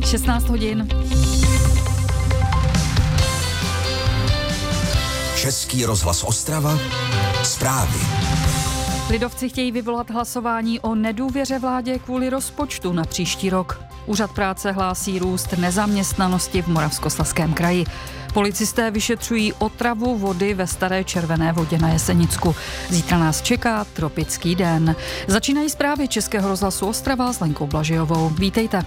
16 hodin. Český rozhlas Ostrava. Zprávy. Lidovci chtějí vyvolat hlasování o nedůvěře vládě kvůli rozpočtu na příští rok. Úřad práce hlásí růst nezaměstnanosti v Moravskoslezském kraji. Policisté vyšetřují otravu vody ve Staré Červené Vodě na Jesenicku. Zítra nás čeká tropický den. Začínají zprávy Českého rozhlasu Ostrava s Lenkou Blažejovou. Vítejte.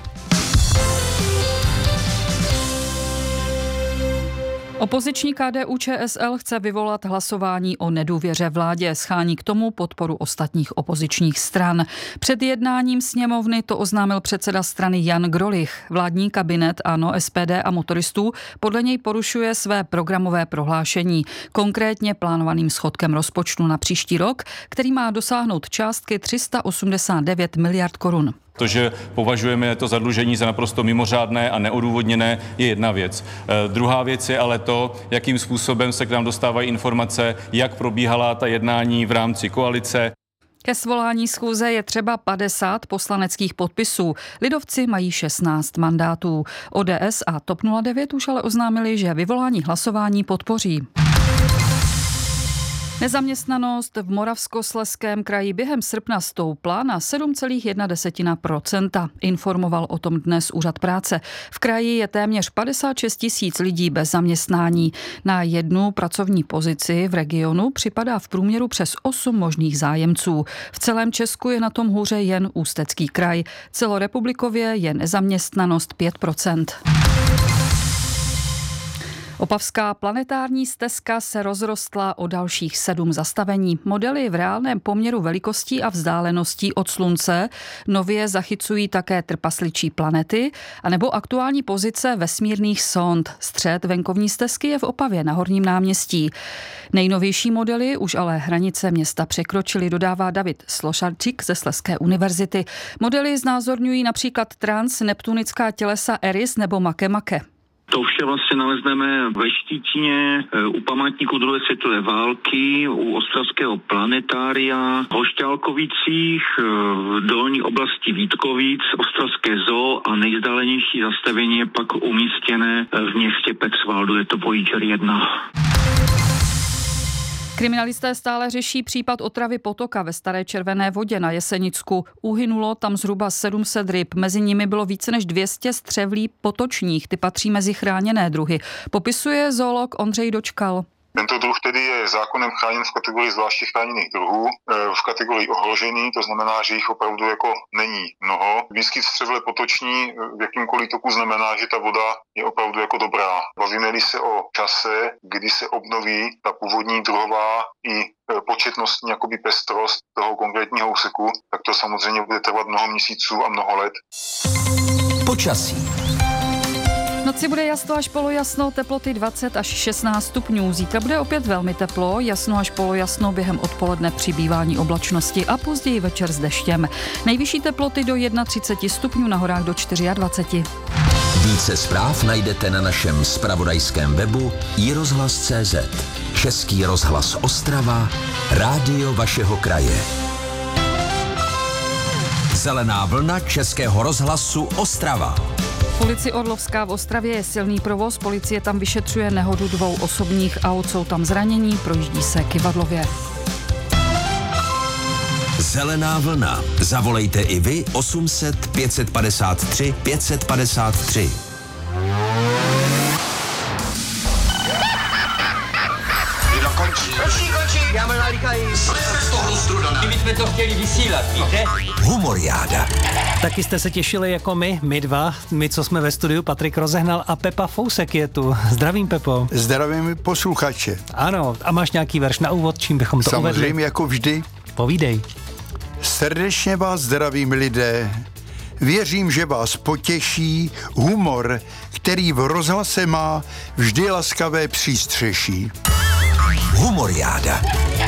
Opoziční KDU-ČSL chce vyvolat hlasování o nedůvěře vládě. Schání k tomu podporu ostatních opozičních stran. Před jednáním sněmovny to oznámil předseda strany Jan Grolich. Vládní kabinet ANO, SPD a motoristů podle něj porušuje své programové prohlášení. Konkrétně plánovaným schodkem rozpočtu na příští rok, který má dosáhnout částky 389 miliard korun. To, že považujeme to zadlužení za naprosto mimořádné a neodůvodněné, je jedna věc. Druhá věc je ale to, jakým způsobem se k nám dostávají informace, jak probíhala ta jednání v rámci koalice. Ke svolání schůze je třeba 50 poslaneckých podpisů. Lidovci mají 16 mandátů. ODS a TOP 09 už ale oznámili, že vyvolání hlasování podpoří. Nezaměstnanost v Moravskoslezském kraji během srpna stoupla na 7,1%. Informoval o tom dnes Úřad práce. V kraji je téměř 56 000 lidí bez zaměstnání. Na jednu pracovní pozici v regionu připadá v průměru přes 8 možných zájemců. V celém Česku je na tom hůře jen Ústecký kraj. Celorepublikově je nezaměstnanost 5%. Opavská planetární stezka se rozrostla o dalších 7 zastavení. Modely v reálném poměru velikostí a vzdáleností od Slunce nově zachycují také trpasličí planety anebo aktuální pozice vesmírných sond. Střed venkovní stezky je v Opavě na Horním náměstí. Nejnovější modely už ale hranice města překročily, dodává David Slošarčík ze Slezské univerzity. Modely znázorňují například transneptunická tělesa Eris nebo Makemake. To vše vlastně nalezneme ve Štítíně, u památníku druhé světové války, u ostravského planetária, v Hošťálkovicích, v dolní oblasti Vítkovic, ostravské zoo a nejvzdálenější zastavení je pak umístěné v městě Pecvaldu, je to Voyager 1. Kriminalisté stále řeší případ otravy potoka ve Staré Červené Vodě na Jesenicku. Uhynulo tam zhruba 700 ryb, mezi nimi bylo více než 200 střevlí potočních, ty patří mezi chráněné druhy. Popisuje zoolog Ondřej Dočkal. Tento druh tedy je zákonem chráněn v kategorii zvláště chráněných druhů, v kategorii ohrožený, to znamená, že jich opravdu jako není mnoho. Výskyt střevle potoční v jakýmkoliv toku znamená, že ta voda je opravdu jako dobrá. Bavíme-li se o čase, kdy se obnoví ta původní druhová i početnostní jakoby pestrost toho konkrétního úseku, tak to samozřejmě bude trvat mnoho měsíců a mnoho let. Počasí. V noci bude jasno až polojasno, teploty 20 až 16 stupňů. Zítra bude opět velmi teplo, jasno až polojasno, během odpoledne přibývání oblačnosti a později večer s deštěm. Nejvyšší teploty do 31 stupňů, na horách do 24. Více zpráv najdete na našem zpravodajském webu iRozhlas.cz. Český rozhlas Ostrava, rádio vašeho kraje. Zelená vlna Českého rozhlasu Ostrava. V ulici Orlovská v Ostravě je silný provoz, policie tam vyšetřuje nehodu 2 osobních aut, jsou tam zranění, projíždí se kyvadlově. Zelená vlna. Zavolejte i vy 800 553 553. Končí. Já mám nalíkají. My jsme to chtěli vysílat, víte? Humoriáda. Taky jste se těšili jako my dva, co jsme ve studiu, Patrik Rozehnal a Pepa Fousek je tu. Zdravím, Pepo. Zdravím posluchače. Ano, a máš nějaký verš na úvod, čím bychom to uvedli? Samozřejmě jako vždy. Povídej. Srdečně vás zdravím, lidé. Věřím, že vás potěší humor, který v rozhlase má vždy laskavé přístřeší. Humoriáda.